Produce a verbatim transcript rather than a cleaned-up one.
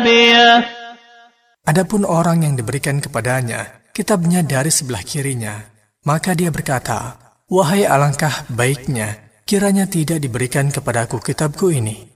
Adapun orang yang diberikan kepadanya kitabnya dari sebelah kirinya, maka dia berkata, "Wahai alangkah baiknya, kiranya tidak diberikan kepadaku kitabku ini."